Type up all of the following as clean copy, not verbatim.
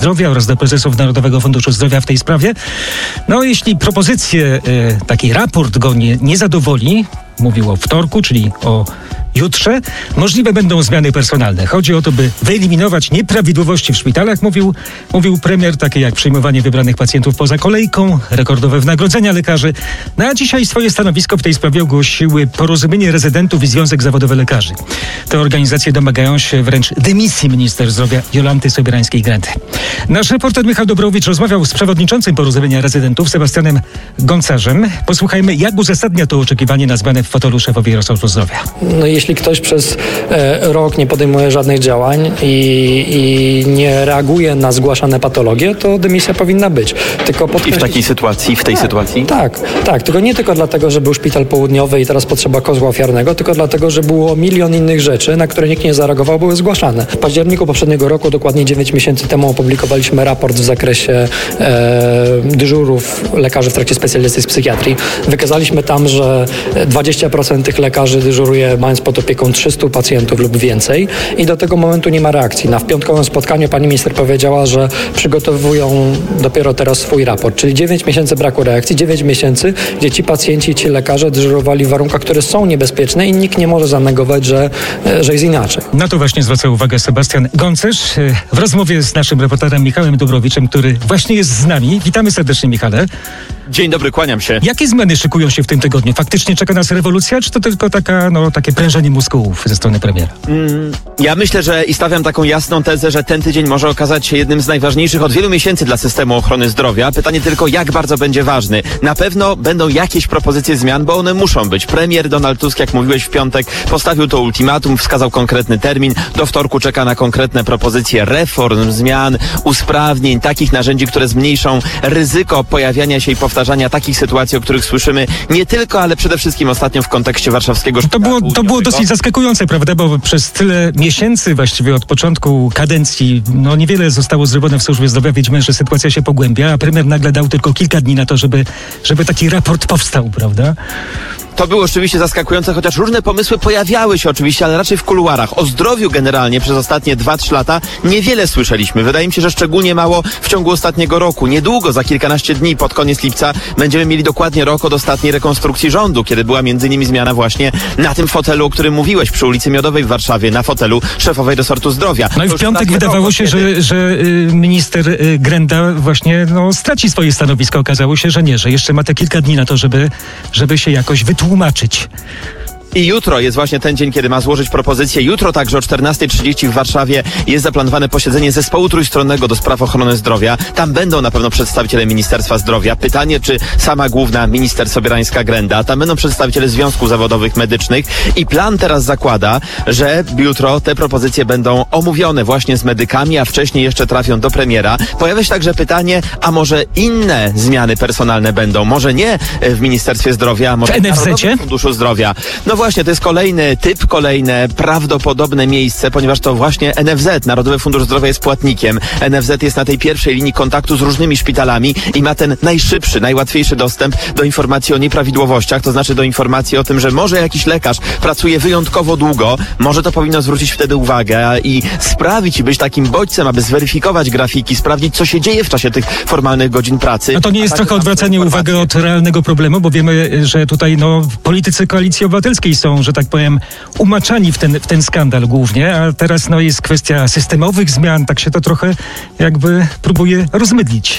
Zdrowia oraz do prezesów Narodowego Funduszu Zdrowia w tej sprawie. No, jeśli propozycje, taki raport go nie zadowoli, mówił o wtorku, czyli o jutrze, możliwe będą zmiany personalne. Chodzi o to, by wyeliminować nieprawidłowości w szpitalach, mówił premier, takie jak przyjmowanie wybranych pacjentów poza kolejką, rekordowe wynagrodzenia lekarzy. No a dzisiaj swoje stanowisko w tej sprawie ogłosiły Porozumienie Rezydentów i Związek Zawodowy Lekarzy. Te organizacje domagają się wręcz dymisji minister zdrowia Jolanty Sobierańskiej-Grendy. Nasz reporter Michał Dobrowicz rozmawiał z przewodniczącym Porozumienia Rezydentów Sebastianem Goncarzem. Posłuchajmy, jak uzasadnia to oczekiwanie na zmianę w fotelu szefowej resortu zdrowia. No, jeśli ktoś przez rok nie podejmuje żadnych działań i nie reaguje na zgłaszane patologie, to dymisja powinna być. Tylko I w takiej sytuacji, sytuacji? Tak. Tylko nie tylko dlatego, że był szpital południowy i teraz potrzeba kozła ofiarnego, tylko dlatego, że było milion innych rzeczy, na które nikt nie zareagował, były zgłaszane. W październiku poprzedniego roku, dokładnie 9 miesięcy temu, opublikowaliśmy raport w zakresie dyżurów lekarzy w trakcie specjalizacji z psychiatrii. Wykazaliśmy tam, że 20% tych lekarzy dyżuruje mając pod opieką 300 pacjentów lub więcej i do tego momentu nie ma reakcji. Na piątkowym spotkaniu pani minister powiedziała, że przygotowują dopiero teraz swój raport, czyli 9 miesięcy braku reakcji, 9 miesięcy, gdzie ci pacjenci, ci lekarze dyżurowali w warunkach, które są niebezpieczne i nikt nie może zanegować, że jest inaczej. Na to właśnie zwraca uwagę Sebastian Goncarz w rozmowie z naszym reporterem Michałem Dobrowiczem, który właśnie jest z nami. Witamy serdecznie, Michale. Dzień dobry, kłaniam się. Jakie zmiany szykują się w tym tygodniu? Faktycznie czeka nas rewolucja, czy to tylko takie prężenie mózgów ze strony premiera? Ja myślę, że i stawiam taką jasną tezę, że ten tydzień może okazać się jednym z najważniejszych od wielu miesięcy dla systemu ochrony zdrowia. Pytanie tylko, jak bardzo będzie ważny. Na pewno będą jakieś propozycje zmian, bo one muszą być. Premier Donald Tusk, jak mówiłeś w piątek, postawił to ultimatum, wskazał konkretny termin. Do wtorku czeka na konkretne propozycje reform, zmian, usprawnień, takich narzędzi, które zmniejszą ryzyko pojawiania się i powtarzania takich sytuacji, o których słyszymy nie tylko, ale przede wszystkim ostatnio w kontekście warszawskiego szpitala. To było dosyć zaskakujące, prawda, bo przez tyle miesięcy, właściwie od początku kadencji, niewiele zostało zrobione w służbie zdrowia. Widzimy, że sytuacja się pogłębia, a premier nagle dał tylko kilka dni na to, żeby taki raport powstał, prawda? To było oczywiście zaskakujące, chociaż różne pomysły pojawiały się oczywiście, ale raczej w kuluarach. O zdrowiu generalnie przez ostatnie 2-3 lata niewiele słyszeliśmy. Wydaje mi się, że szczególnie mało w ciągu ostatniego roku. Niedługo, za kilkanaście dni, pod koniec lipca, będziemy mieli dokładnie rok od ostatniej rekonstrukcji rządu, kiedy była między innymi zmiana właśnie na tym fotelu, o którym mówiłeś, przy ulicy Miodowej w Warszawie, na fotelu szefowej resortu zdrowia. No i w piątek wydawało się, że minister Grenda właśnie straci swoje stanowisko. Okazało się, że nie, że jeszcze ma te kilka dni na to, żeby się jakoś wytłumaczyć. I jutro jest właśnie ten dzień, kiedy ma złożyć propozycję. Jutro także o 14:30 w Warszawie jest zaplanowane posiedzenie zespołu trójstronnego do spraw ochrony zdrowia. Tam będą na pewno przedstawiciele Ministerstwa Zdrowia. Pytanie, czy sama główna minister Sobierańska-Grenda. Tam będą przedstawiciele związków zawodowych medycznych. I plan teraz zakłada, że jutro te propozycje będą omówione właśnie z medykami, a wcześniej jeszcze trafią do premiera. Pojawia się także pytanie, a może inne zmiany personalne będą? Może nie w Ministerstwie Zdrowia, a może w Narodowym Funduszu Zdrowia. No właśnie, to jest kolejny typ, kolejne prawdopodobne miejsce, ponieważ to właśnie NFZ, Narodowy Fundusz Zdrowia, jest płatnikiem. NFZ jest na tej pierwszej linii kontaktu z różnymi szpitalami i ma ten najszybszy, najłatwiejszy dostęp do informacji o nieprawidłowościach, to znaczy do informacji o tym, że może jakiś lekarz pracuje wyjątkowo długo, może to powinno zwrócić wtedy uwagę i sprawić i być takim bodźcem, aby zweryfikować grafiki, sprawdzić, co się dzieje w czasie tych formalnych godzin pracy. A to nie jest trochę odwracanie uwagi od realnego problemu, bo wiemy, że tutaj politycy Koalicji Obywatelskiej są, że tak powiem, umaczani w ten skandal głównie, a teraz jest kwestia systemowych zmian, tak się to trochę jakby próbuje rozmydlić.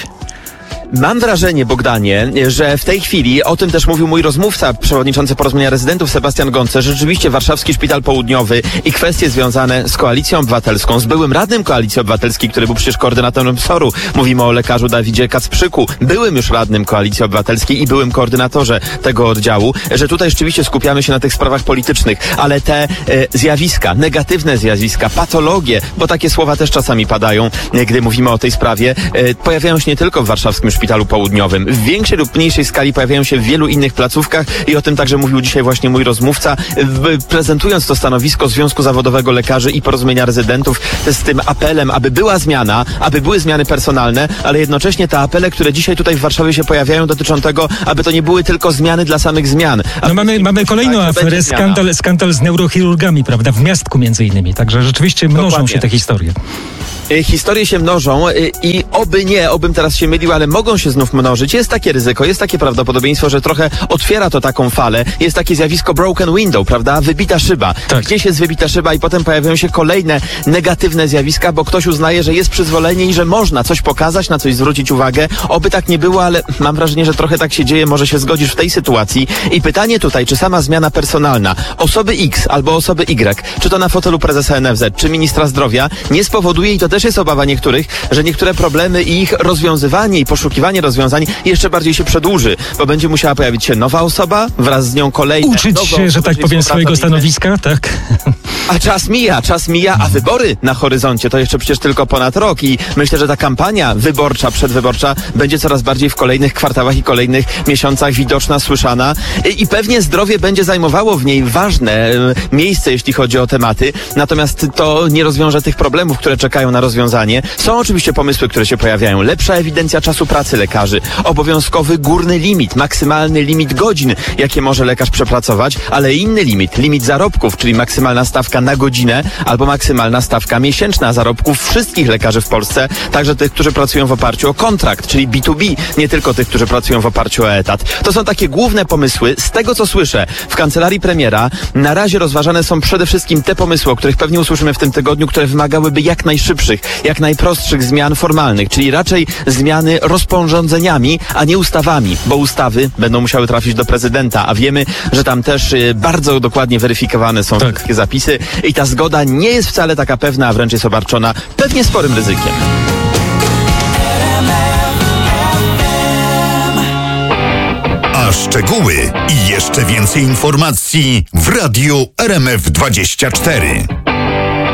Mam wrażenie, Bogdanie, że w tej chwili, o tym też mówił mój rozmówca, przewodniczący Porozumienia Rezydentów Sebastian Goncarz, że rzeczywiście Warszawski Szpital Południowy i kwestie związane z Koalicją Obywatelską, z byłym radnym Koalicji Obywatelskiej, który był przecież koordynatorem PSOR-u, mówimy o lekarzu Dawidzie Kacprzyku, byłym już radnym Koalicji Obywatelskiej i byłym koordynatorze tego oddziału, że tutaj rzeczywiście skupiamy się na tych sprawach politycznych, ale te zjawiska, negatywne zjawiska, patologie, bo takie słowa też czasami padają, gdy mówimy o tej sprawie, pojawiają się nie tylko w Warszawskim Szpitalu Południowym. W większej lub mniejszej skali pojawiają się w wielu innych placówkach i o tym także mówił dzisiaj właśnie mój rozmówca, prezentując to stanowisko Związku Zawodowego Lekarzy i Porozumienia Rezydentów z tym apelem, aby była zmiana, aby były zmiany personalne, ale jednocześnie te apele, które dzisiaj tutaj w Warszawie się pojawiają, dotyczą tego, aby to nie były tylko zmiany dla samych zmian. Mamy kolejną aferę, skandal z neurochirurgami, prawda, w Miastku między innymi, także rzeczywiście mnożą się te historie. Historie się mnożą i obym teraz się mylił, ale mogą się znów mnożyć. Jest takie ryzyko, jest takie prawdopodobieństwo, że trochę otwiera to taką falę. Jest takie zjawisko broken window, prawda? Wybita szyba. Tak. Gdzieś jest wybita szyba i potem pojawiają się kolejne negatywne zjawiska, bo ktoś uznaje, że jest przyzwolenie i że można coś pokazać, na coś zwrócić uwagę. Oby tak nie było, ale mam wrażenie, że trochę tak się dzieje. Może się zgodzisz w tej sytuacji. I pytanie tutaj, czy sama zmiana personalna osoby X albo osoby Y, czy to na fotelu prezesa NFZ, czy ministra zdrowia, nie spowoduje, i to też jest obawa niektórych, że niektóre problemy i ich rozwiązywanie i poszukiwanie rozwiązań jeszcze bardziej się przedłuży, bo będzie musiała pojawić się nowa osoba, wraz z nią kolejne. Uczyć się, że tak powiem, swojego stanowiska, tak? A czas mija, a wybory na horyzoncie to jeszcze przecież tylko ponad rok i myślę, że ta kampania wyborcza, przedwyborcza będzie coraz bardziej w kolejnych kwartałach i kolejnych miesiącach widoczna, słyszana i pewnie zdrowie będzie zajmowało w niej ważne miejsce, jeśli chodzi o tematy, natomiast to nie rozwiąże tych problemów, które czekają na rozwiązanie. Są oczywiście pomysły, które się pojawiają. Lepsza ewidencja czasu pracy lekarzy, obowiązkowy górny limit, maksymalny limit godzin, jakie może lekarz przepracować, ale inny limit zarobków, czyli maksymalna stawka na godzinę albo maksymalna stawka miesięczna zarobków wszystkich lekarzy w Polsce, także tych, którzy pracują w oparciu o kontrakt, czyli B2B, nie tylko tych, którzy pracują w oparciu o etat. To są takie główne pomysły. Z tego, co słyszę w kancelarii premiera, na razie rozważane są przede wszystkim te pomysły, o których pewnie usłyszymy w tym tygodniu, które wymagałyby jak najszybszych, jak najprostszych zmian formalnych, czyli raczej zmiany rozporządzeniami, a nie ustawami, bo ustawy będą musiały trafić do prezydenta, a wiemy, że tam też bardzo dokładnie weryfikowane są wszystkie zapisy i ta zgoda nie jest wcale taka pewna, a wręcz jest obarczona pewnie sporym ryzykiem. A szczegóły i jeszcze więcej informacji w Radiu RMF24.